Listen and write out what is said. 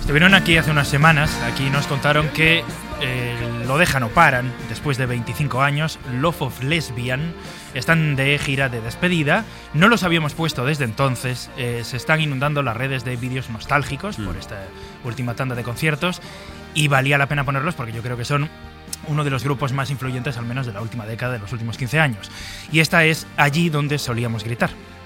Estuvieron aquí hace unas semanas, aquí nos contaron que Lo Dejan o Paran, después de 25 años, Love of Lesbian, están de gira de despedida. No los habíamos puesto desde entonces, se están inundando las redes de vídeos nostálgicos por esta última tanda de conciertos y valía la pena ponerlos porque yo creo que son uno de los grupos más influyentes, al menos de la última década, de los últimos 15 años. Y esta es Allí donde solíamos gritar.